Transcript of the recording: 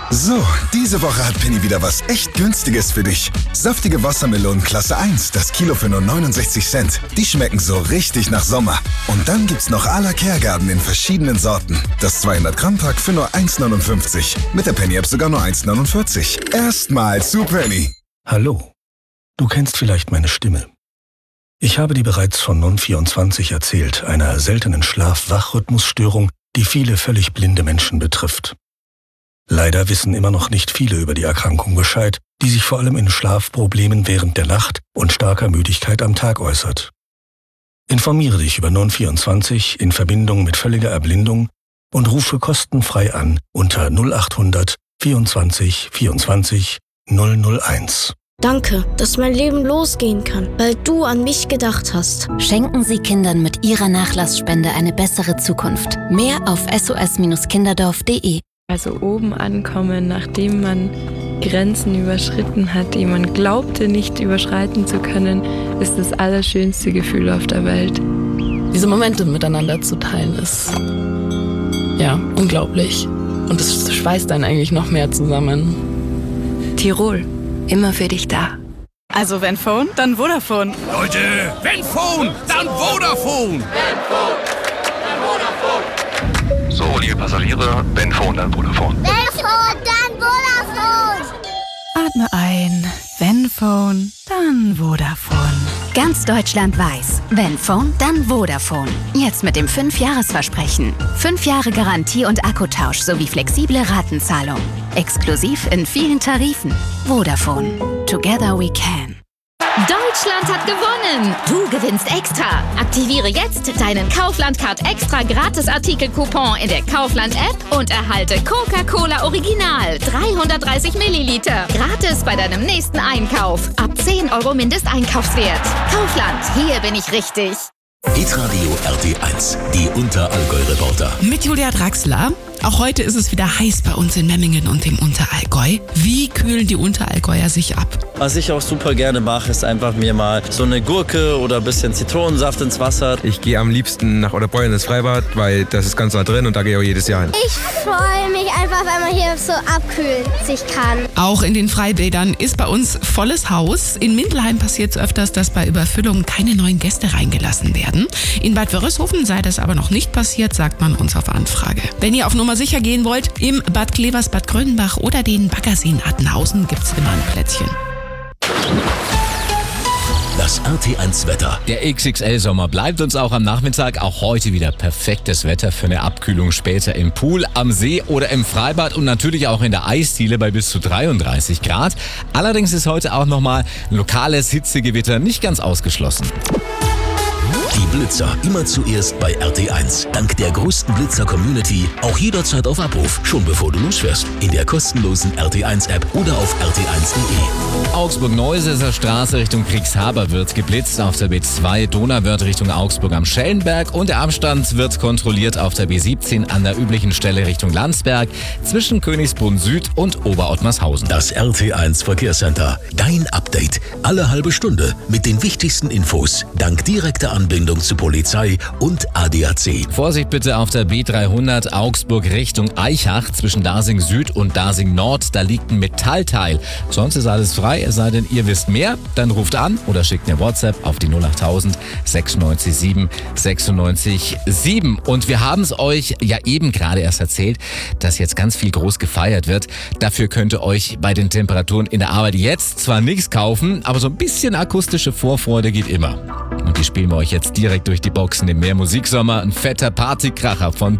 So, diese Woche hat Penny wieder was echt Günstiges für dich. Saftige Wassermelonen Klasse 1, das Kilo für nur 69 Cent. Die schmecken so richtig nach Sommer. Und dann gibt's noch à la Kehrgarten in verschiedenen Sorten. Das 200-Gramm-Pack für nur 1,59. Mit der Penny-App sogar nur 1,49. Erstmal zu Penny. Hallo, du kennst vielleicht meine Stimme. Ich habe dir bereits von Non24 erzählt, einer seltenen Schlaf-Wach-Rhythmusstörung, die viele völlig blinde Menschen betrifft. Leider wissen immer noch nicht viele über die Erkrankung Bescheid, die sich vor allem in Schlafproblemen während der Nacht und starker Müdigkeit am Tag äußert. Informiere dich über Non24 in Verbindung mit völliger Erblindung und rufe kostenfrei an unter 0800 24 24 001. Danke, dass mein Leben losgehen kann, weil du an mich gedacht hast. Schenken Sie Kindern mit Ihrer Nachlassspende eine bessere Zukunft. Mehr auf sos-kinderdorf.de. Also oben ankommen, nachdem man Grenzen überschritten hat, die man glaubte nicht überschreiten zu können, ist das allerschönste Gefühl auf der Welt. Diese Momente miteinander zu teilen ist ja unglaublich. Und es schweißt einen eigentlich noch mehr zusammen. Tirol, immer für dich da. Also wenn Phone, dann Vodafone. Leute, wenn Phone, dann Vodafone. Wenn Phone, dann Vodafone. So, liebe Passagiere, wenn Phone, dann Vodafone. Wenn Phone, dann Vodafone. Atme ein, wenn Phone, dann Vodafone. Ganz Deutschland weiß, wenn Phone, dann Vodafone. Jetzt mit dem 5-Jahres-Versprechen. 5 Jahre Garantie und Akkutausch sowie flexible Ratenzahlung. Exklusiv in vielen Tarifen. Vodafone. Together we can. Deutschland hat gewonnen! Du gewinnst extra! Aktiviere jetzt deinen Kaufland-Card extra Gratis-Artikel-Coupon in der Kaufland-App und erhalte Coca-Cola Original 330 Milliliter. Gratis bei deinem nächsten Einkauf. Ab 10 € Mindesteinkaufswert. Kaufland, hier bin ich richtig. Hitradio RT1, die Unterallgäu-Reporter. Mit Julia Draxler. Auch heute ist es wieder heiß bei uns in Memmingen und im Unterallgäu. Wie kühlen die Unterallgäuer sich ab? Was ich auch super gerne mache, ist einfach mir mal so eine Gurke oder ein bisschen Zitronensaft ins Wasser. Ich gehe am liebsten nach Oderbeuern ins Freibad, weil das ist ganz nah drin und da gehe ich auch jedes Jahr hin. Ich freue mich einfach, weil man hier so abkühlen sich kann. Auch in den Freibädern ist bei uns volles Haus. In Mindelheim passiert es öfters, dass bei Überfüllung keine neuen Gäste reingelassen werden. In Bad Wörishofen sei das aber noch nicht passiert, sagt man uns auf Anfrage. Wenn ihr auf Nummer sicher gehen wollt, im Bad Klevers, Bad Grönenbach oder den Baggerseen Attenhausen gibt's immer ein Plätzchen. Das RT1-Wetter. Der XXL-Sommer bleibt uns auch am Nachmittag. Auch heute wieder perfektes Wetter für eine Abkühlung später im Pool, am See oder im Freibad und natürlich auch in der Eisdiele bei bis zu 33 Grad. Allerdings ist heute auch nochmal ein lokales Hitzegewitter nicht ganz ausgeschlossen. Die Blitzer immer zuerst bei RT1. Dank der größten Blitzer-Community auch jederzeit auf Abruf, schon bevor du losfährst. In der kostenlosen RT1-App oder auf rt1.de. Augsburg-Neusässer Straße Richtung Kriegshaber wird geblitzt, auf der B2 Donauwörth Richtung Augsburg am Schellenberg und der Abstand wird kontrolliert auf der B17 an der üblichen Stelle Richtung Landsberg zwischen Königsbrunn Süd und Oberottmarshausen. Das RT1 Verkehrscenter. Dein Update. Alle halbe Stunde mit den wichtigsten Infos. Dank direkter Anbindung zu Polizei und ADAC. Vorsicht bitte auf der B300 Augsburg Richtung Eichach zwischen Dasing Süd und Dasing Nord. Da liegt ein Metallteil. Sonst ist alles frei, es sei denn, ihr wisst mehr. Dann ruft an oder schickt eine WhatsApp auf die 08000 96 7 96 7. Und wir haben es euch ja eben gerade erst erzählt, dass jetzt ganz viel groß gefeiert wird. Dafür könnt ihr euch bei den Temperaturen in der Arbeit jetzt zwar nichts kaufen, aber so ein bisschen akustische Vorfreude geht immer. Und die spielen wir euch jetzt direkt durch die Boxen im Mehr Musiksommer. Ein fetter Partykracher von